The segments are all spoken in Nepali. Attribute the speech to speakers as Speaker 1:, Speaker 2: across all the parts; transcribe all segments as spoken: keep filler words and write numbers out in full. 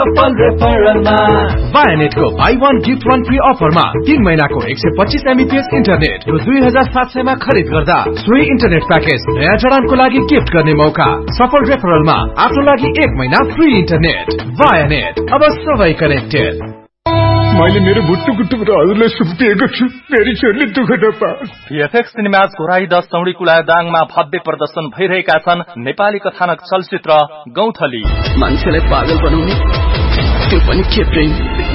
Speaker 1: सफल रेफरलमा वायनेटको by one gift one free अफरमा तीन महिनाको एक सय पच्चीस एमबीपीएस इन्टरनेट रु दुई हजार सात सय मा खरिद गर्दा सोही इन्टरनेट प्याकेज नयाँ जडानको लागि गिफ्ट गर्ने मौका। सफल रेफरलमा आफ्नो लागि एक महिना फ्री इन्टरनेट। वायनेट, अब सबै कनेक्टेड।
Speaker 2: मैले मेरो बुट्टु गुट्टुबाट हजुरलाई सुम्पिएको छु, मेरी छोरीले दुःख नपाओस्।
Speaker 3: भिएफएक्स सिनेमाज घोराई दस चौडीकुला दाङमा भव्य प्रदर्शन भइरहेका छन् नेपाली कथानक चलचित्र गौथली।
Speaker 4: मान्छेलाई पागल बनाउने त्यो पनि के प्रेम।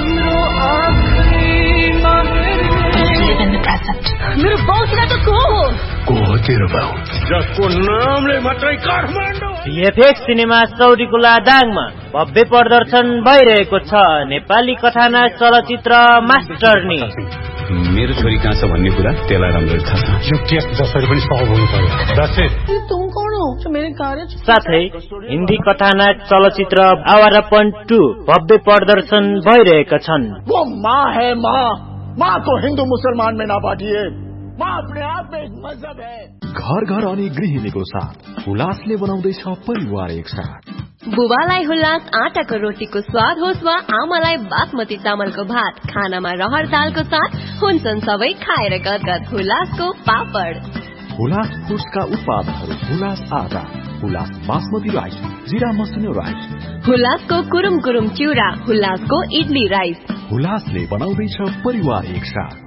Speaker 5: मेरो बाउसिना त को हो?
Speaker 2: को हो तेरो बाउ? जसको नामले मात्रै काठमाडौँ।
Speaker 6: भिएफएक्स सिनेमा चौडीकुला दाङमा भव्य प्रदर्शन भइरहेको छ नेपाली कथानक चलचित्र मास्टरनी।
Speaker 7: मेरो छोरी कहाँ छ भन्ने कुरा त्यसलाई राम्ररी थाहा छ।
Speaker 2: यो केस जसरी पनि सल्भ हुनु पर्यो। दसै
Speaker 5: तुम कौन हो? मेरो कार्य
Speaker 6: साथै हिन्दी कथानक चलचित्र आवारापन टू भव्य प्रदर्शन भइरहेका छन्।
Speaker 8: वो माँ है माँ, माँ को हिंदू मुसलमान में ना बांटिए, माँ अपने आप में एक मजहब है।
Speaker 9: घर घर अनि गृहिणीको साथ हुलासले बनाउँदैछ परिवार एक साथ।
Speaker 10: बुबालाई हुलास आटाको रोटीको स्वाद होस् वा आमालाई बासमती चामलको भात, खानामा रहर दालको साथ हुन्छन् सबै खाएर गदगद हुलासको पापड।
Speaker 9: हुलास फुड्सका उत्पादनहरू हुलास आटा, हुलास बासमती राइस, जिरा मसिनो राइस,
Speaker 10: हुलासको कुरुम कुरुम चिउरा, हुलासको इडली राइस।
Speaker 9: हुलासले बनाउँदैछ परिवार एक साथ।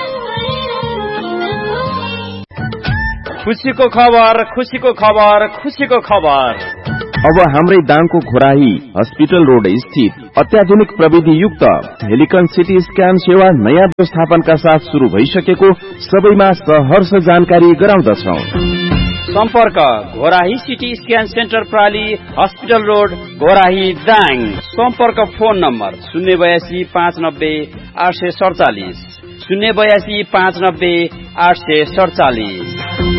Speaker 11: खुशीको खबर, खुशीको खबर, खुशीको खबर।
Speaker 12: अब हाम्रै दाङको घोराही हस्पिटल रोड स्थित अत्याधुनिक प्रविधि युक्त हेलिकन सिटी स्क्यान सेवा नयाँ व्यवस्थापनका साथ शुरू भइसकेको सबैमा सहर्ष जानकारी गराउँदछौ।
Speaker 11: सम्पर्क Ghorahi CT scan centre प्राली hospital road Ghorahi Dang. सम्पर्क फोन नम्बर शून्य बयासी पाँच नब्बे आठ सय सडचालिस शून्य बयासी पाँच नब्बे आठ सय सडचालिस।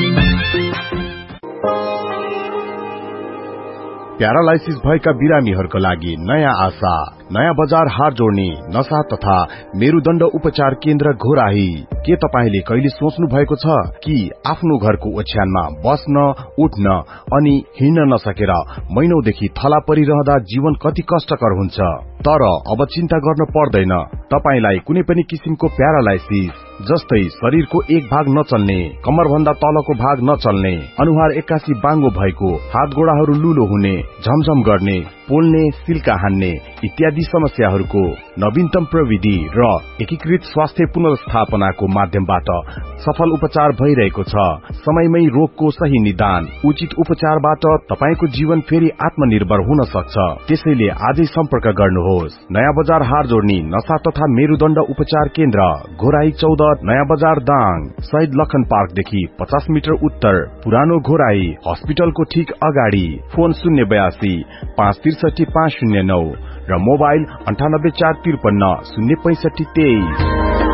Speaker 13: प्यारालाइसिस भएका बिरामीहरूका लागि नयाँ आशा, नयाँ बजार हार जोड्ने नशा तथा मेरुदण्ड उपचार केन्द्र घोराही। के तपाईले कहिले सोच्नु भएको छ कि आफ्नो घरको ओछ्यानमा बस्न, उठ्न अनि हिँड्न नसकेर महिनौदेखि थला परिरहँदा जीवन कति कष्टकर हुन्छ? तर अब चिन्ता गर्न पर्दैन। तपाईलाई कुनै पनि किसिमको प्यारालाइसिस जस्तै शरीरको एक भाग नचल्ने, कम्मरभन्दा तलको भाग नचल्ने, अनुहार एक्कासी बाङ्गो भएको, हात गोडाहरू लुलो हुने, झमझम गर्ने, पोल्ने, सिल्का हान्ने इत्यादि समस्याहरूको नवीनतम प्रविधि र एकीकृत स्वास्थ्य पुनर्स्थापनाको माध्यमबाट सफल उपचार भइरहेको छ। समयमै रोगको सही निदान, उचित उपचारबाट तपाईको जीवन फेरि आत्मनिर्भर हुन सक्छ। त्यसैले आजै सम्पर्क गर्नुहोस्। नयाँ बजार हार जोड्ने नशा तथा मेरुदण्ड उपचार केन्द्र घोराई चौध, नयाँ बजार दाङ, शहीद लखन पार्कदेखि पचास मिटर उत्तर, पुरानो घोराई हस्पिटलको ठीक अगाडि। फोन शून्य बयासी पाँच त्रिसठी पाँच शून्य नौ र मोबाइल अन्ठानब्बे चार त्रिपन्न शून्य पैंसठी तेइस।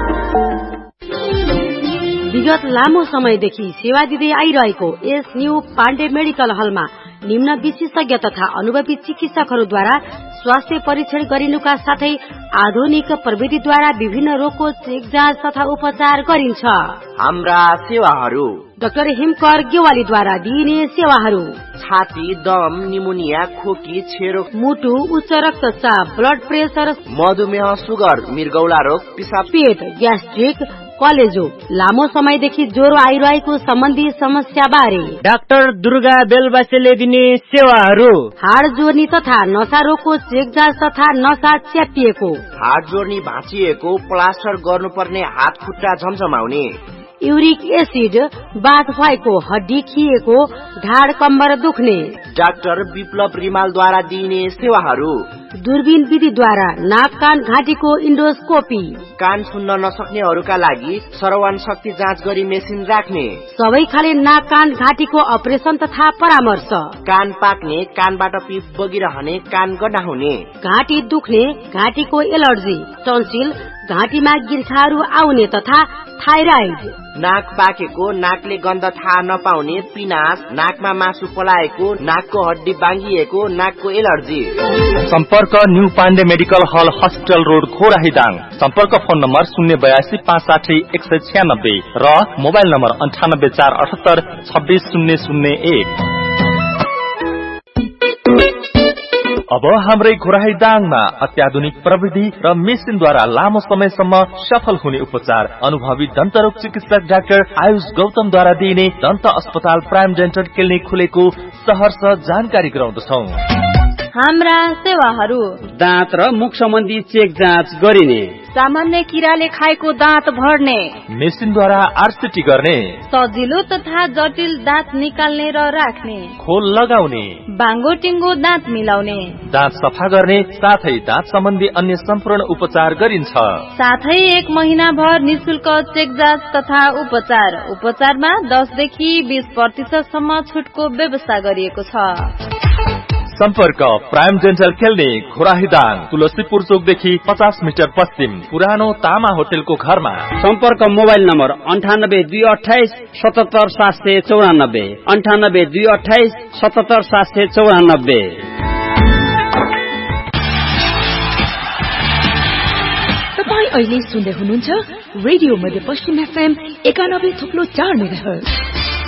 Speaker 14: विगत लामो समयदेखि सेवा दिँदै आइरहेको एस न्यू पाण्डे मेडिकल हलमा निम्न विशेषज्ञ तथा अनुभवी चिकित्सकहरूद्वारा स्वास्थ्य परीक्षण गरिनुका साथै आधुनिक प्रविधिद्वारा विभिन्न रोगको चेक जाँच तथा उपचार गरिन्छ।
Speaker 15: हाम्रा सेवाहरू:
Speaker 14: डाक्टर हिमकर गेवालीद्वारा दिइने सेवाहरू:
Speaker 15: छाती, दम, निमोनिया, खोकी, छेरो,
Speaker 14: मुटु, उच्च रक्तचाप, ब्लड प्रेसर,
Speaker 15: मधुमेह, सुगर, मृगौला रोग, पिसाब,
Speaker 14: पेट, ग्यास्ट्रिक, कलेजो, लामो समयदेखि ज्वरो आइरहेको सम्बन्धी समस्या बारे
Speaker 6: डाक्टर दुर्गा बेलबासेले दिने सेवाहरू:
Speaker 14: हाड जोड्ने तथा नशा रोगको चेक जाँच तथा नशा च्यापिएको,
Speaker 15: हाड जोड्ने भाँचिएको, प्लास्टर गर्नुपर्ने हात खुट्टा झमझमाउने,
Speaker 14: युरिक एसिड बाथ भएको, हड्डी खिएको, ढाड कम्बर दुख्ने।
Speaker 15: डाक्टर विप्लव रिमालद्वारा दिइने सेवाहरू:
Speaker 14: दूरबीन विधिद्वारा नाक कान घाँटीको इन्डोस्कोपी,
Speaker 15: कान सुन्न नसक्नेहरूका लागि श्रवण शक्ति जाँच गरी मेसिन राख्ने,
Speaker 14: सबै खाले नाक कान घाँटीको अपरेसन तथा परामर्श,
Speaker 15: कान पाक्ने, कानबाट पिप बगिरहने, कान गडाउने,
Speaker 14: घाँटी दुख्ने, घाँटीको एलर्जी, टन्सिल, घाँटीमा गिर्खाहरू आउने तथा थाइराइड,
Speaker 15: नाक पाकेको, नाकले गन्ध थाहा नपाउने, पिनास, नाकमा मासु पलाएको, नाकको हड्डी बाङ्गिएको, नाकको एलर्जी।
Speaker 3: सम्पर्क न्यू पाण्डे मेडिकल हल हस्पिटल रोड घोराही दाङ। सम्पर्क फोन नम्बर शून्य बयासी पाँच साठी एक सय छ्यानब्बे र मोबाइल नम्बर अन्ठानब्बे चार अठहत्तर छब्बीस शून्य शून्य एक। अब हाम्रै घोराही दाङमा अत्याधुनिक प्रविधि र मेसिनद्वारा लामो समयसम्म सफल हुने उपचार अनुभवी दन्तरोग चिकित्सक डाक्टर आयुष गौतमद्वारा दिइने दन्त अस्पताल प्राइम डेन्टल क्लिनिक खुलेको सहर्ष जानकारी गराउँदछौ।
Speaker 16: हाम्रा सेवाहरू
Speaker 11: दाँत र मुख सम्बन्धी चेक जाँच गरिने,
Speaker 16: सामान्य किराले खाएको दाँत भर्ने,
Speaker 3: मेसिनद्वारा आरसीटी गर्ने,
Speaker 16: सजिलो तथा जटिल दाँत निकाल्ने र राख्ने,
Speaker 3: खोल लगाउने,
Speaker 16: बाङ्गो टिङ्गो दाँत मिलाउने,
Speaker 3: दाँत सफा गर्ने साथै दाँत सम्बन्धी अन्य सम्पूर्ण उपचार गरिन्छ।
Speaker 16: साथै एक महिना भर निशुल्क चेक जाँच तथा उपचार। उपचारमा दसदेखि बीस प्रतिशत सम्म छुटको व्यवस्था गरिएको छ।
Speaker 3: सम्पर्क प्राइम डेन्टल क्लिनिक घोराहीदाङ, तुलसीपुर चोकदेखि पचास मिटर पश्चिम, पुरानो तामा होटेलको घरमा।
Speaker 11: सम्पर्क मोबाइल नम्बर अन्ठानब्बे दुई अठाइस सतहत्तर सात सय चौरानब्बे अन्ठानब्बे दुई अठाइस सतहत्तर सात सय चौरानब्बे।
Speaker 17: तपाईँ अहिले सुन्दै हुनुहुन्छ रेडियो मध्यपश्चिम एफएम एकानब्बे थुप्लो चार मेगाहर्ज।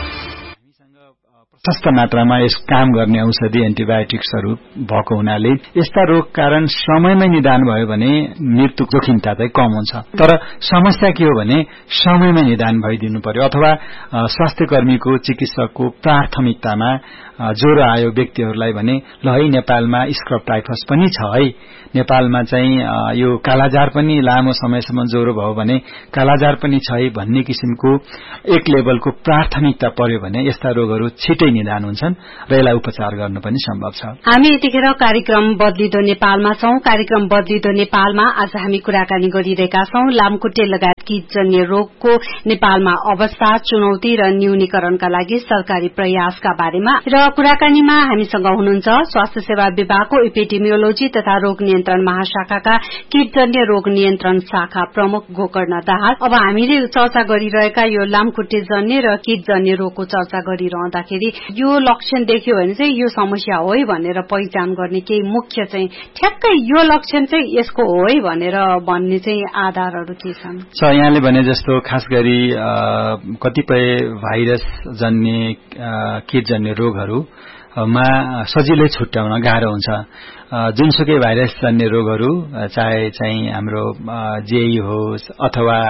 Speaker 18: प्रशस्त मात्रामा यस काम गर्ने औषधि एन्टिबायोटिक्सहरू भएको हुनाले यस्ता रोग कारण समयमै निदान भयो भने मृत्यु जोखिमता चाहिँ कम हुन्छ। तर समस्या के हो भने समयमै निदान भइदिनु पर्यो अथवा स्वास्थ्य कर्मीको चिकित्सकको प्राथमिकतामा ज्वरो आयो व्यक्तिहरूलाई भने ल है नेपालमा स्क्रब टाइफस पनि छ है, नेपालमा चाहिँ यो कालाजार पनि लामो समयसम्म ज्वरो भयो भने कालाजार पनि छ है भन्ने किसिमको एक लेभलको प्राथमिकता पर्यो भने यस्ता रोगहरू छिटै निदान हुन्छन् र यसलाई उपचार गर्न पनि सम्भव छ।
Speaker 14: हामी यतिखेर कार्यक्रम बदलिदो नेपालमा छौं। कार्यक्रम बदलिदो नेपालमा आज हामी कुराकानी गरिरहेका छौं लामखुट्टे लगायत कीटजन्य रोगको नेपालमा अवस्था, चुनौती र न्यूनीकरणका लागि सरकारी प्रयासका बारेमा। र कुराकानीमा हामीसँग हुनुहुन्छ स्वास्थ्य सेवा विभागको एपिडेमियोलोजी तथा रोग नियन्त्रण महाशाखाका कीटजन्य रोग नियन्त्रण शाखा प्रमुख गोकर्ण दाहाल। अब हामीले चर्चा गरिरहेका यो लामखुट्टे जन्य र कीटजन्य रोगको चर्चा गरिरहँदाखेरि यो लक्षण देख्यो भने चाहिँ यो समस्या हो है भनेर पहिचान गर्ने केही मुख्य चाहिँ ठ्याक्कै यो लक्षण चाहिँ यसको हो है भनेर भन्ने चाहिँ आधारहरू के छन्?
Speaker 18: यहाँले भने जस्तो खास गरी कतिपय भाइरस जन्य कीटजन्य रोगहरूमा सजिलै छुट्याउन गाह्रो हुन्छ। जुनसुकै भाइरस जन्य रोगहरू चाहे चाहिँ हाम्रो जेई होस् अथवा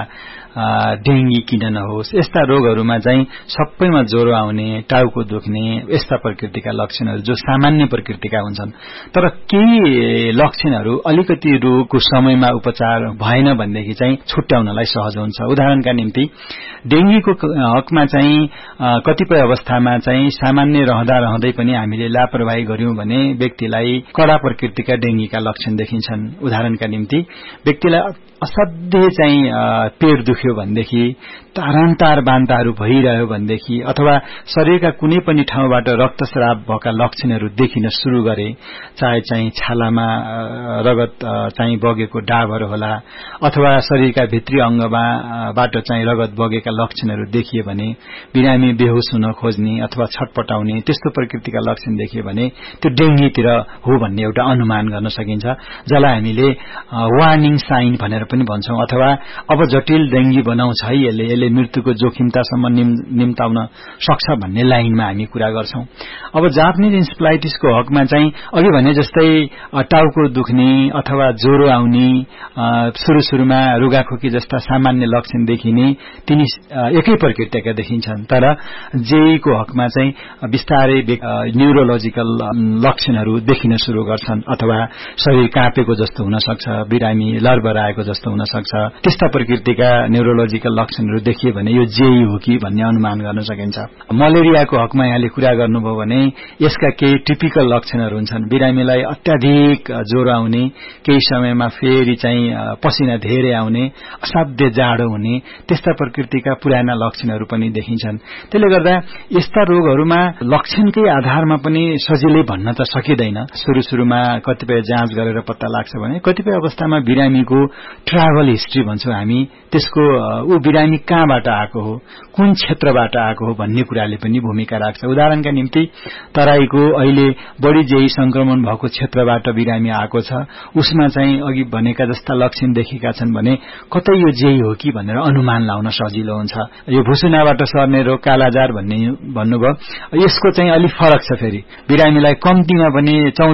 Speaker 18: डेंगी किन नहोस्, यस्ता रोगहरूमा चाहिँ सबैमा ज्वरो आउने, टाउको दुख्ने यस्ता प्रकृतिका लक्षणहरू जो सामान्य प्रकृतिका हुन्छन्। तर केही लक्षणहरू अलिकति रोगको समयमा उपचार भएन भनेदेखि चाहिँ छुट्याउनलाई सहज हुन्छ। उदाहरणका निम्ति डेंगीको हकमा चाहिँ कतिपय अवस्थामा चाहिँ सामान्य रहँदा रहँदै पनि हामीले लापरवाही गर्यौं भने व्यक्तिलाई कडा प्रकृतिका डेंगीका लक्षण देखिन्छन्। उदाहरणका निम्ति व्यक्तिलाई असाध्यै चाहिँ पेट दुख्यो भनेदेखि, तारन्तार बान्ताहरू भइरह्यो भनेदेखि अथवा शरीरका कुनै पनि ठाउँबाट रक्तस्राव भएका लक्षणहरू देखिन शुरू गरे, चाहे चाहिँ छालामा रगत चाहिँ बगेको डाबहरू होला अथवा शरीरका भित्री अंगबाट चाहिँ रगत बगेका लक्षणहरू देखिए भने, बिरामी बेहोस हुन खोज्ने अथवा छटपटाउने त्यस्तो प्रकृतिका लक्षण देखिए भने त्यो डेंगीतिर हो भन्ने एउटा अनुमान गर्न सकिन्छ, जसलाई हामीले वार्निङ साइन भनेर पनि भन्छौं। अथवा अब जटिल डेंगी बनाउँछ है, यसले यसले मृत्युको जोखिमतासम्म निम्ताउन सक्छ भन्ने लाइनमा हामी कुरा गर्छौं। अब जापानिज इन्सेफ्लाइटिसको हकमा चाहिँ अघि भने जस्तै टाउको दुख्ने अथवा ज्वरो आउने, सुरु सुरुमा रुगाखोकी जस्ता सामान्य लक्षण देखिने तिनी एकै प्रकृतिका देखिन्छन्। तर जेईको हकमा चाहिँ बिस्तारै न्यूरोलोजिकल लक्षणहरू देखिन शुरू गर्छन् अथवा शरीर काँपेको जस्तो हुन सक्छ, बिरामी लरबराएको जस्तो हुन सक्छ। त्यस्ता प्रकृतिका न्यूरोलोजिकल लक्षणहरू देखिए भने यो जेई हो कि भन्ने अनुमान गर्न सकिन्छ। मलेरियाको हकमा यहाँले कुरा गर्नुभयो भने यसका केही टिपिकल लक्षणहरू हुन्छन्। बिरामीलाई अत्याधिक ज्वरो आउने, केही समयमा फेरि चाहिँ पसिना धेरै आउने, असाध्य जाडो हुने, त्यस्ता प्रकृतिका पुराना लक्षणहरू पनि देखिन्छन्। त्यसले गर्दा यस्ता रोगहरूमा लक्षणकै आधारमा पनि सजिलै भन्न त सकिँदैन। सुरु सुरुमा कतिपय जाँच गरेर पत्ता लाग्छ भने कतिपय अवस्थामा बिरामीको ट्राभल हिस्ट्री भन्छौं हामी, त्यसको ऊ बिरामी कहाँबाट आएको हो, कुन क्षेत्रबाट आएको हो भन्ने कुराले पनि भूमिका राख्छ। उदाहरणका निम्ति तराईको अहिले बढ़ी जेई संक्रमण भएको क्षेत्रबाट बिरामी आएको छ, उसमा चाहिँ अघि भनेका जस्ता लक्षण देखेका छन् भने कतै यो जेई हो कि भनेर अनुमान लाउन सजिलो हुन्छ। यो भुसुनाबाट सर्ने रोग कालाजार भन्ने भन्नुभयो, यसको चाहिँ अलि फरक छ। फेरि बिरामीलाई कम्तीमा पनि चौध पन्ध्र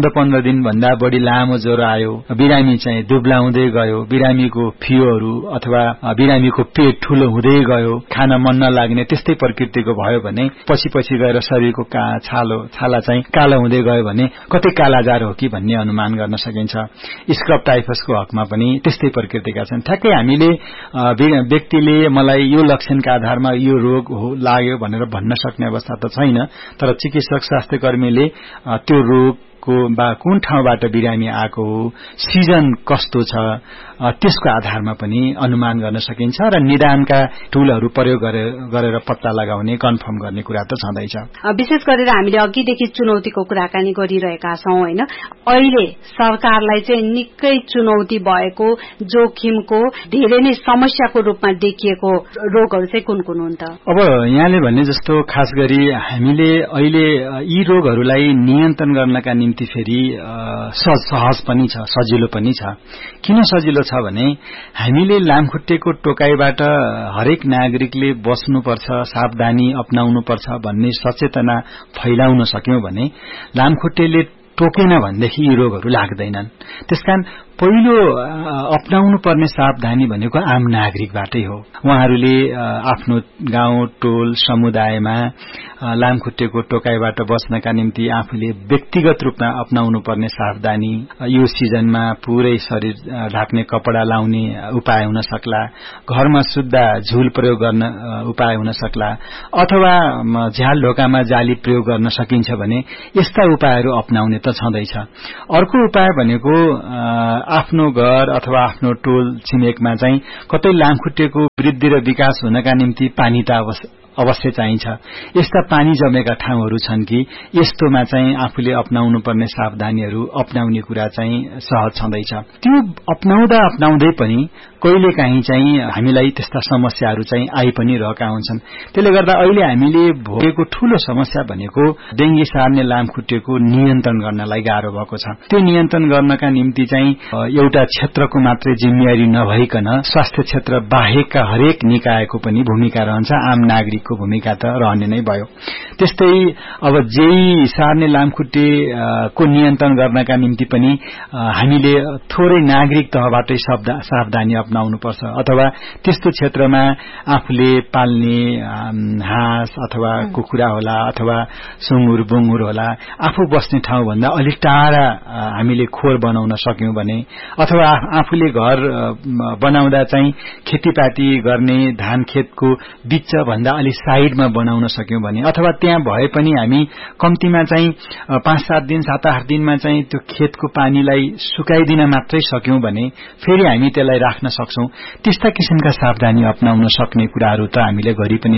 Speaker 18: दिन भन्दा बढी लामो ज्वरो आयो, बिरामी चाहिँ दुब्लाउँदै गयो, बिरामीको फियोहरू अथवा बिरामीको पेट ठूलो हुँदै गयो, खान मन नलाग्ने त्यस्तै प्रकृतिको भयो भने पछि पछि गएर शरीरको छालो छाला चाहिँ कालो हुँदै गयो भने कतै कालाजार हो कि भन्ने अनुमान गर्न सकिन्छ। स्क्रब टाइफसको हकमा पनि त्यस्तै प्रकृतिका छन्। ठ्याक्कै हामीले व्यक्तिले मलाई यो लक्षणका आधारमा यो रोग हो लाग्यो भनेर भन्न सक्ने अवस्था त छैन, तर चिकित्सक स्वास्थ्य कर्मीले त्यो रोगको बा कुन ठाउँबाट बिरामी आएको हो, सिजन कस्तो छ, त्यसको आधारमा पनि अनुमान गर्न सकिन्छ र निदानका टुलहरू प्रयोग गरेर पत्ता लगाउने कन्फर्म गर्ने कुरा त छँदैछ।
Speaker 14: विशेष गरेर हामीले अघिदेखि चुनौतीको कुराकानी गरिरहेका छौं हैन। अहिले सरकारलाई चाहिँ निकै चुनौती भएको, जोखिमको, धेरै नै समस्याको रूपमा देखिएको रोगहरू चाहिँ कुन कुन हुन् त?
Speaker 18: अब यहाँले भन्ने जस्तो खास गरी हामीले अहिले यी रोगहरूलाई नियन्त्रण गर्नका निम्ति फेरि सहज पनि छ, सजिलो पनि छ। किन सजिलो छ भने हामीले लामखुट्टेको टोकाइबाट हरेक नागरिकले बस्नुपर्छ, सावधानी अपनाउनुपर्छ भन्ने सचेतना फैलाउन सक्यौं भने लामखुट्टेले टोकेन भनेदेखि यी रोगहरू लाग्दैनन्। त्यसकारण पहिलो अपनाउनु पर्ने सावधानी भनेको आम नागरिकबाटै हो। उहाँहरूले आफ्नो गाउँ टोल समुदायमा लामखुट्टेको टोकाइबाट बच्नका निम्ति आफूले व्यक्तिगत रूपमा अपनाउनु पर्ने सावधानी, यो सिजनमा पूरै शरीर ढाक्ने कपडा लाउने उपाय हुन सक्ला, घरमा शुद्ध झुल प्रयोग गर्न उपाय हुन सक्ला, अथवा झ्याल ढोकामा जाली प्रयोग गर्न सकिन्छ भने यस्ता उपायहरू अपनाउने त छँदैछ। अर्को उपाय भनेको आफ्नो घर अथवा आफ्नो टोल छिमेकमा चाहिँ कतै लामखुट्टेको वृद्धि र विकास हुनका निम्ति पानी त अवश्य चाहिन्छ। यस्ता पानी जमेका ठाउँहरू छन् कि यस्तोमा चाहिँ आफूले अपनाउनु पर्ने सावधानीहरू अपनाउने कुरा चाहिँ सहज छँदैछ। त्यो अपनाउँदा अपनाउँदै पनि कहिलेकाहीँ चाहिँ हामीलाई त्यस्ता समस्याहरू चाहिँ आइ पनि रहेका हुन्छन्। त्यसले गर्दा अहिले हामीले भोगेको ठूलो समस्या भनेको डेंगी सार्ने लामखुट्टेको नियन्त्रण गर्नलाई गाह्रो भएको छ। त्यो नियन्त्रण गर्नका निम्ति चाहिँ एउटा क्षेत्रको मात्रै जिम्मेवारी नभइकन स्वास्थ्य क्षेत्र बाहेकका हरेक निकायको पनि भूमिका रहन्छ, आम नागरिक को भूमिका त रहने नै भयो। त्यस्तै अब जेई सार्ने लामखुट्टे को नियन्त्रण गर्नका निम्ति पनि हामीले थोरै नागरिक तहबाटै सावधानी अपनाउनु पर्छ, अथवा त्यस्तो क्षेत्रमा आफूले पाल्ने हाँस अथवा कुखुरा होला अथवा सुँगुर बुङ्गुर होला आफू बस्ने ठाउँ भन्दा अलिक टाढा हामीले खोर बनाउन सक्यौं भने, अथवा आफूले घर बनाउँदा चाहिँ खेतीपाती गर्ने धान खेतको बीच भन्दा अलि साइडमा बनाउन सक्यौं भने, अथवा त्यहाँ भए पनि हामी कम्तीमा चाहिँ पाँच सात दिन सात आठ दिनमा चाहिँ त्यो खेतको पानीलाई सुकाइदिन मात्रै सक्यौं भने फेरि हामी त्यसलाई राख्न सक्छौं। त्यस्ता किसिमका सावधानी अपनाउन सक्ने कुराहरू त हामीले गरि पनि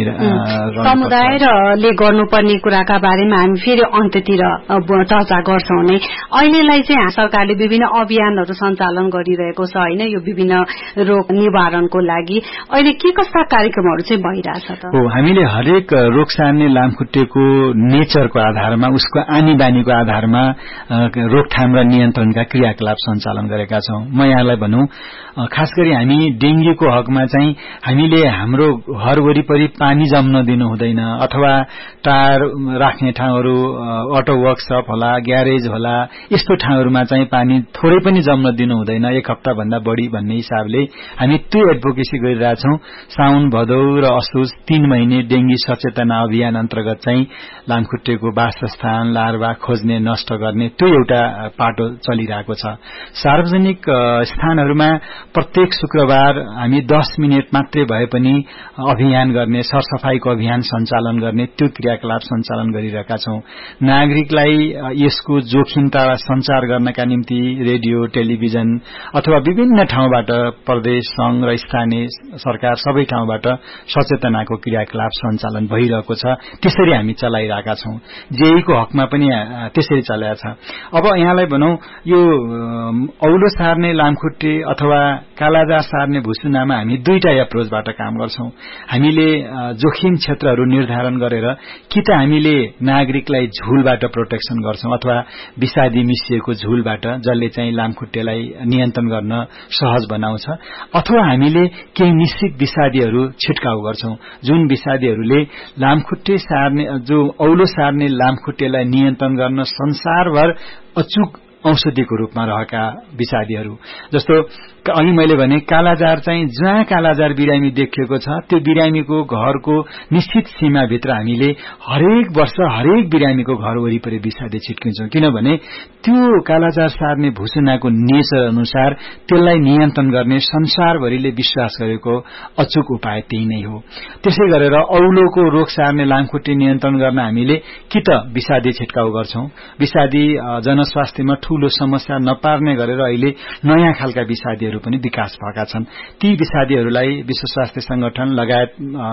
Speaker 14: समुदायले गर्नुपर्ने कुराका बारेमा हामी फेरि अन्त्यतिर चर्चा गर्छौं नै। अहिलेलाई चाहिँ सरकारले विभिन्न अभियानहरू सञ्चालन गरिरहेको छ हैन, यो विभिन्न रोग निवारणको लागि अहिले के कस्ता कार्यक्रमहरू चाहिँ भइरहेछ त?
Speaker 18: हामीले हरेक रोग सार्ने लामखुट्टेको नेचरको आधारमा, उसको आनी बानीको आधारमा रोकथाम र नियन्त्रणका क्रियाकलाप सञ्चालन गरेका छौं। म यहाँलाई भनौं, खास गरी हामी डेंगीको हकमा चाहिँ हामीले हाम्रो घर वरिपरि पानी जम्न दिनु हुँदैन, अथवा टायर राख्ने ठाउँहरू अटो वर्कशप होला, ग्यारेज होला, यस्तो ठाउँहरूमा चाहिँ पानी थोरै पनि जम्न दिनु हुँदैन एक हप्ता भन्दा बढी भन्ने हिसाबले हामी त्यो एडभोकेसी गरिरहेछौं। साउन भदौ र असोज तीन महिने डेंगी सचेतना अभियान अन्तर्गत चाहिँ लामखुट्टेको वासस्थान लार्वा खोज्ने नष्ट गर्ने त्यो एउटा पाटो चलिरहेको छ। सार्वजनिक स्थानहरूमा प्रत्येक शुक्रबार हामी दस मिनट मात्रै भए पनि अभियान गर्ने, सरसफाईको अभियान सञ्चालन गर्ने त्यो क्रियाकलाप सञ्चालन गरिरहेका छौं। नागरिकलाई यसको जोखिमता सञ्चार गर्नका निम्ति रेडियो टेलिभिजन अथवा विभिन्न ठाउँबाट प्रदेश संघ र स्थानीय सरकार सबै ठाउँबाट सचेतनाको क्रियाकलाप सञ्चालन भइरहेको छ। त्यसरी हामी चलाइरहेका छौं। जेईको हकमा पनि त्यसरी चलाएको छ। अब यहाँलाई भनौं, यो औलो सार्ने लामखुट्टे अथवा कालाजार सार्ने भुसुनामा हामी दुईटा एप्रोचबाट काम गर्छौं। हामीले जोखिम क्षेत्रहरू निर्धारण गरेर कि त हामीले नागरिकलाई झुलबाट प्रोटेक्सन गर्छौं अथवा विषादी मिसिएको झुलबाट, जसले चाहिँ लामखुट्टेलाई नियन्त्रण गर्न सहज बनाउँछ, अथवा हामीले केही निश्चित विषादीहरू छिटकाउ गर्छौं जुन विषादीहरूले लामखुट्टे सार्ने जो औलो सार्ने लामखुट्टेलाई नियन्त्रण गर्न संसारभर अचूक औषधिको रूपमा रहेका विषादीहरू। जस्तो अघि मैले भने कालाजार चाहिँ जहाँ कालाजार बिरामी देखिएको छ त्यो बिरामीको घरको निश्चित सीमाभित्र हामीले हरेक वर्ष हरेक बिरामीको घर वरिपरि विषादी छिट्किन्छौं, किनभने त्यो कालाजार सार्ने भूसुनाको नेचर अनुसार त्यसलाई नियन्त्रण गर्ने संसारभरिले विश्वास गरेको अचूक उपाय त्यही नै हो। त्यसै गरेर औलोको रोग सार्ने लामखुट्टे नियन्त्रण गर्न हामीले कि त विषादी छिटकाउ गर्छौं, विषादी जनस्वास्थ्यमा ठूलो समस्या नपार्ने गरेर अहिले नयाँ खालका विषादीहरू पनि विकास भएका छन्। ती विषादीहरूलाई विश्व स्वास्थ्य संगठन लगायत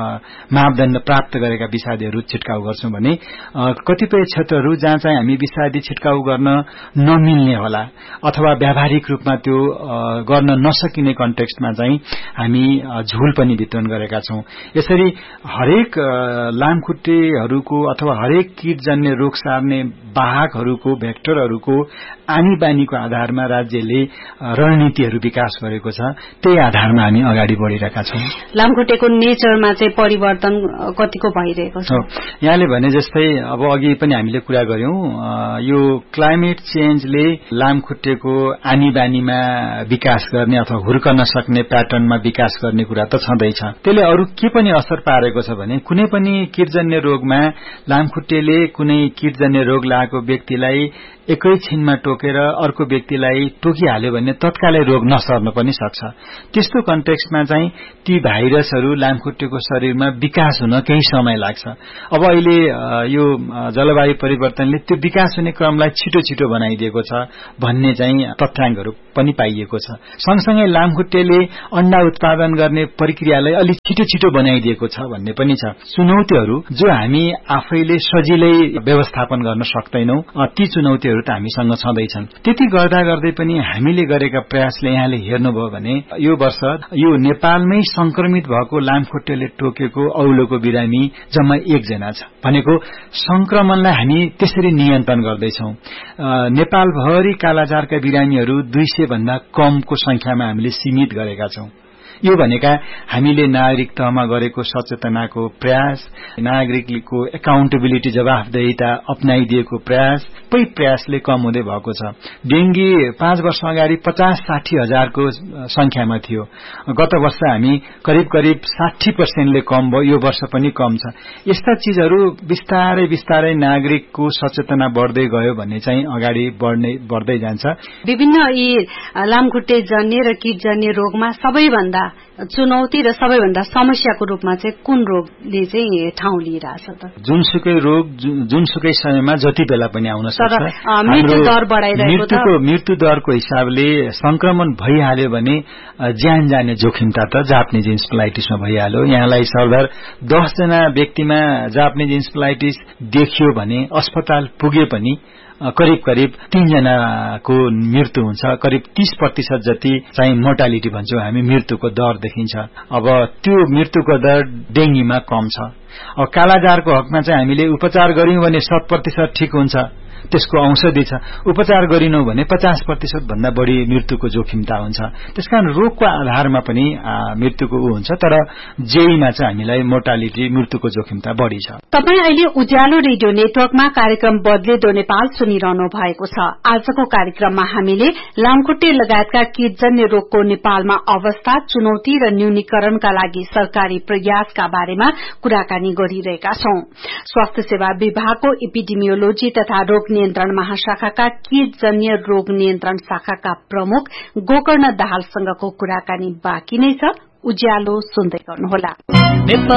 Speaker 18: मापदण्ड प्राप्त गरेका विषादीहरू छिटकाउ गर्छौं भने कतिपय क्षेत्रहरू जहाँ चाहिँ हामी विषादी छिटकाउ गर्न नमिल्ने होला अथवा व्यावहारिक रूपमा त्यो गर्न नसकिने कन्टेक्स्टमा चाहिँ हामी झोल पनि वितरण गरेका छौं। यसरी हरेक लामखुट्टेहरूको अथवा हरेक कीटजन्य रोग सार्ने वाहकहरूको भेक्टरहरूको आनी बानीको आधारमा राज्यले रणनीतिहरू विकास गरेको छ, त्यही आधारमा हामी अगाडि बढ़िरहेका छौं।
Speaker 14: लामखुट्टेको नेचरमा चाहिँ परिवर्तन कतिको भइरहेको छ?
Speaker 18: यहाँले भने जस्तै अब अघि पनि हामीले कुरा गर्यौं, यो क्लाइमेट चेन्जले लामखुट्टेको आनी बानीमा विकास गर्ने अथवा हुर्कन सक्ने प्याटर्नमा विकास गर्ने कुरा त छँदैछ। त्यसले अरू के पनि असर पारेको छ भने कुनै पनि कीटजन्य रोगमा लामखुट्टेले कुनै कीटजन्य रोग लागेको व्यक्तिलाई एकैछिनमा टोकेर अर्को व्यक्तिलाई टोकिहाल्यो भने तत्कालै रोग नसर्न पनि सक्छ। त्यस्तो कन्टेक्स्टमा चाहिँ ती भाइरसहरू लामखुट्टेको शरीरमा विकास हुन केही समय लाग्छ। अब अहिले यो जलवायु परिवर्तनले त्यो विकास हुने क्रमलाई छिटो छिटो बनाइदिएको छ भन्ने चाहिँ तथ्याङ्कहरू पनि पाइएको छ। सँगसँगै लामखुट्टेले अण्डा उत्पादन गर्ने प्रक्रियालाई अलि छिटो छिटो बनाइदिएको छ भन्ने पनि छ। चुनौतीहरू जो हामी आफैले सजिलै व्यवस्थापन गर्न सक्दैनौं, ती चुनौतीहरू त हामीसँग छँदैछन्। त्यति गर्दा गर्दै पनि हामीले गरेका प्रयासले यहाँले हेर्नुभयो भने यो वर्ष यो नेपालमै संक्रमित भएको लामखुट्टेले टोकेको औलोको बिरामी जम्मा एकजना छ भनेको संक्रमणलाई हामी त्यसरी नियन्त्रण गर्दैछौं। नेपालभरि कालाजारका बिरामीहरू दुई सय भन्दा कमको संख्यामा हामीले सीमित गरेका छौं। यो भनेका हामीले नागरिक तहमा गरेको सचेतनाको प्रयास, नागरिकको एकाउन्टेबिलिटी जवाफदेहिता अपनाइदिएको प्रयास, पै प्रयासले कम हुँदै भएको छ। डेंगी पाँच वर्ष अगाडि पचास साठी हजारको संख्यामा थियो, गत वर्ष हामी करिब करिब साठी पर्सेन्टले कम भयो, यो वर्ष पनि कम छ। यस्ता चीजहरू बिस्तारै बिस्तारै नागरिकको सचेतना बढ्दै गयो भने चाहिँ अगाडि बढ्ने बढ्दै जान्छ।
Speaker 14: विभिन्न यी लामखुट्टे जन्य र कीटजन्य रोगमा सबैभन्दा चुनौती र सबैभन्दा समस्याको रूपमा चाहिँ कुन रोगले चाहिँ ठाउँ लिइरहेछ त?
Speaker 18: जुनसुकै रोग जुनसुकै समयमा जति बेला पनि आउन सक्छ।
Speaker 14: मृत्यु दर बढाइरहेको छ।
Speaker 18: मृत्यु दरको हिसाबले संक्रमण भइहाल्यो भने ज्यान जाने जोखिमता त जापानिज इन्सेफेलाइटिसमा भइहाल्यो। यहाँलाई सरदार दस जना व्यक्तिमा जापानिज इन्सेफेलाइटिस देखियो भने अस्पताल पुगे पनि करिब करिब तीन जनाको मृत्यु हुन्छ। करिब तीस प्रतिशत जति चाहिँ मोर्टालिटी भन्छौं हामी, मृत्युको दर देखिन्छ। अब त्यो मृत्युको दर डेंगीमा कम छ। अब कालाजारको हकमा चाहिँ हामीले उपचार गर्यौं भने शत प्रतिशत ठिक हुन्छ, त्यसको औषधि छ। उपचार गरिनौं भने पचास प्रतिशत भन्दा बढ़ी मृत्युको जोखिमता हुन्छ। त्यसकारण रोगको आधारमा पनि मृत्युको ऊ हुन्छ, तर जेईमा चाहिँ हामीलाई मोर्टालिटी मृत्युको जोखिमता बढ़ी छ।
Speaker 14: तपाई अहिले उज्यालो रेडियो नेटवर्कमा कार्यक्रम बदलेदो नेपाल सुनिरहनु भएको छ। आजको कार्यक्रममा हामीले लामखुट्टे लगायतका कीटजन्य रोगको नेपालमा अवस्था, चुनौती र न्यूनीकरणका लागि सरकारी प्रयासका बारेमा कुराकानी गरिरहेका छौं। स्वास्थ्य सेवा विभागको एपिडेमियोलोजी तथा रोग नियन्त्रण महाशाखाका कीटजन्य रोग नियन्त्रण शाखाका प्रमुख गोकर्ण दाहालसँगको कुराकानी बाँकी नै छ। उज्यालो सुन्दै गर्नुहोला।